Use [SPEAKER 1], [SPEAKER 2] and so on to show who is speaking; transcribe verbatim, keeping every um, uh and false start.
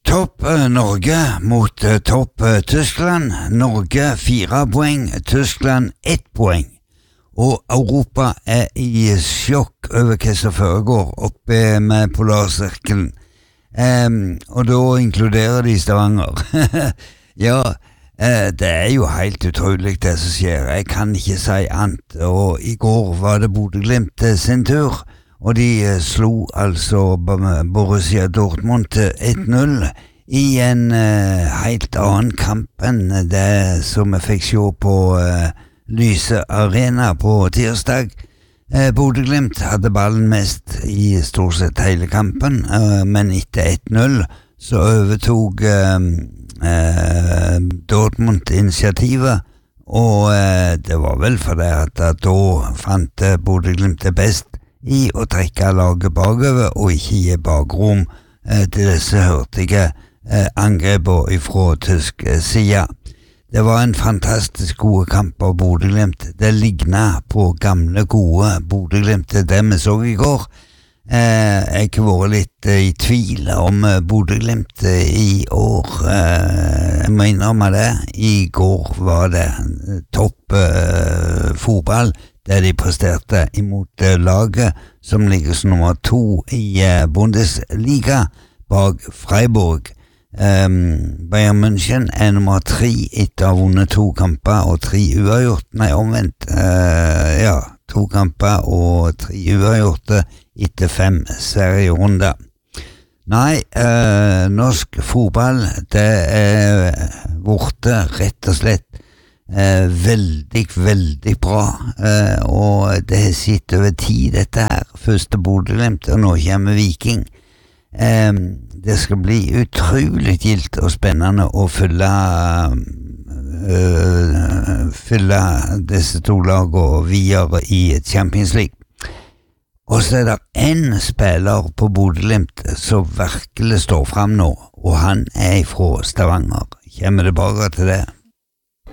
[SPEAKER 1] Topp eh, Norge mot eh, topp eh, Tyskland. Norge fire poeng, Tyskland ett poeng. Og Europa er i sjokk over hva som foregår oppe med Polarsirkelen. Um, og da inkluderer de Stavanger. ja, uh, det er jo helt utrolig det som skjer. Jeg kan ikke si annet. Og i går var det Bodø/Glimt sin tur, og de uh, slo altså Borussia Dortmund til ett null i en uh, helt annen kamp enn det som vi fikk se på uh, Lyse Arena på tirsdag. Eh, Bodø/Glimt hadde ballen mest i stort sett hele kampen, eh, men etter ett null så overtog eh, eh, Dortmund initiativet, og eh, det var vel fordi at da fant Bodø/Glimt det best i å trekke laget bakover og ikke gi bakrom eh, til disse hurtige eh, angrepene fra tysk eh, side. Det var en fantastisk gode kamp av Bodø/Glimt. Det lignet på gamle, gode Bodø/Glimt, det vi så i går. Eh, jeg har vært litt eh, i tvil om eh, Bodø/Glimt eh, i år. Eh, jeg må innrømme det. I går var det topp eh, fotball, der de presterte imot eh, laget som ligger som nummer to i eh, Bundesliga bak Freiburg. Um, Bayern München er nummer tre etter å ha vunnet to kamper og tre uavgjort, nei omvendt, uh, ja, to kamper og tre uavgjorte etter fem serierunder. Nei, uh, norsk fotball, det er borte rett og slett uh, veldig, veldig bra, uh, og det har sitt over tid dette her, første Bodø/Glimt, og nå kommer Viking. Um, det skal bli utrolig gildt og spennende å fylle uh, fylle disse to lagene videre i Champions League. Og så er det en spiller på Bodø/Glimt som virkelig står frem nå, og han er fra Stavanger. Kommer det bare til det?